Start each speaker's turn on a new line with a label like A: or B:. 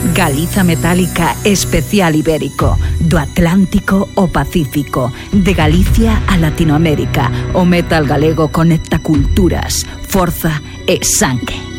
A: Galiza Metálica Especial Ibérico. Do Atlántico ao Pacífico. De Galicia a Latinoamérica. O metal galego conecta culturas, forza e sangue.